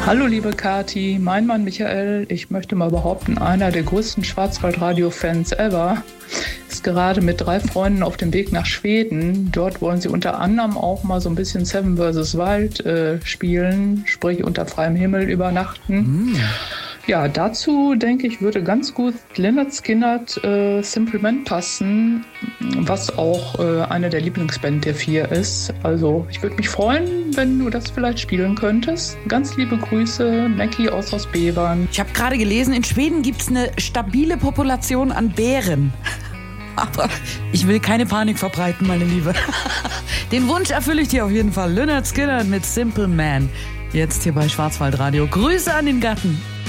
Hallo liebe Kati, mein Mann Michael, ich möchte mal behaupten, einer der größten Schwarzwaldradio-Fans ever, ist gerade mit 3 Freunden auf dem Weg nach Schweden. Dort wollen sie unter anderem auch mal so ein bisschen Seven vs. Wild spielen, sprich unter freiem Himmel übernachten. Ja, dazu denke ich, würde ganz gut Lynyrd Skynyrd Simple Man passen, was auch eine der Lieblingsbands der 4 ist. Also ich würde mich freuen, wenn du das vielleicht spielen könntest. Ganz liebe Grüße, Mackie aus Bevern. Ich habe gerade gelesen, in Schweden gibt es eine stabile Population an Bären. Aber ich will keine Panik verbreiten, meine Liebe. Den Wunsch erfülle ich dir auf jeden Fall. Lynyrd Skynyrd mit Simple Man. Jetzt hier bei Schwarzwaldradio. Grüße an den Gatten.